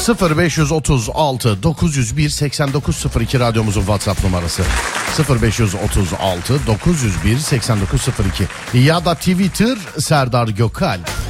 0536 901 8902 radyomuzun WhatsApp numarası. 0536 901 8902 ya da Twitter Serdar Gökalp.